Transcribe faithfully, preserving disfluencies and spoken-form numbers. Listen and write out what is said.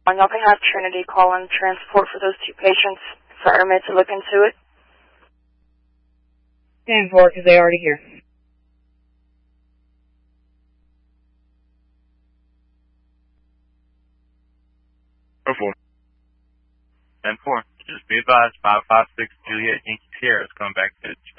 And y'all can have Trinity call in transport for those two patients for our med to look into it. ten four, because they already here. Oh four. ten four. Just be advised, five five six Juliet Yankee Sierra is coming back to